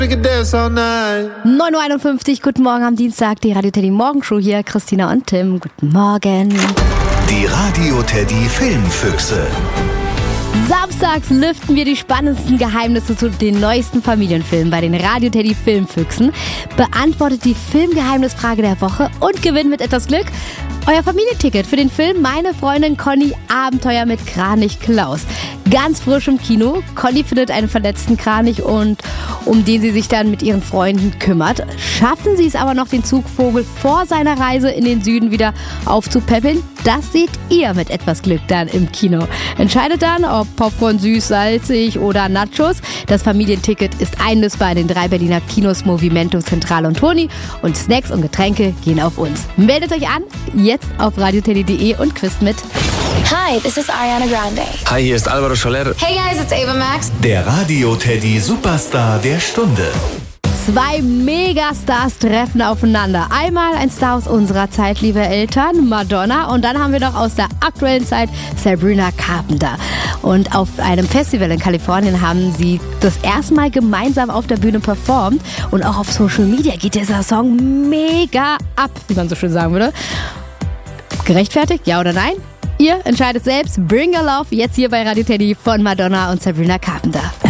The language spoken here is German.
9.51 Uhr, guten Morgen am Dienstag, die Radio Teddy Morgenshow hier, Christina und Tim, guten Morgen. Die Radio Teddy Filmfüchse. Samstags lüften wir die spannendsten Geheimnisse zu den neuesten Familienfilmen bei den Radio Teddy Filmfüchsen, beantwortet die Filmgeheimnisfrage der Woche und gewinnt mit etwas Glück euer Familienticket für den Film Meine Freundin Conny Abenteuer mit Kranich Klaus. Ganz frisch im Kino. Conny findet einen verletzten Kranich und um den sie sich dann mit ihren Freunden kümmert. Schaffen sie es aber noch, den Zugvogel vor seiner Reise in den Süden wieder aufzupäppeln? Das seht ihr mit etwas Glück dann im Kino. Entscheidet dann, ob Popcorn süß, salzig oder Nachos. Das Familienticket ist einlösbar in den 3 Berliner Kinos Movimento, Central und Toni. Und Snacks und Getränke gehen auf uns. Meldet euch an, jetzt auf radioteddy.de und quizt mit. Hi, this is Ariana Grande. Hi, hier ist Alvaro Soler. Hey guys, it's Ava Max. Der Radio Teddy Superstar der Stunde. 2 Megastars treffen aufeinander. Einmal ein Star aus unserer Zeit, liebe Eltern, Madonna. Und dann haben wir noch aus der aktuellen Zeit Sabrina Carpenter. Und auf einem Festival in Kalifornien haben sie das erste Mal gemeinsam auf der Bühne performt. Und auch auf Social Media geht dieser Song mega ab, wie man so schön sagen würde. Gerechtfertigt, ja oder nein? Ihr entscheidet selbst. Bring Your Love, jetzt hier bei Radio Teddy von Madonna und Sabrina Carpenter.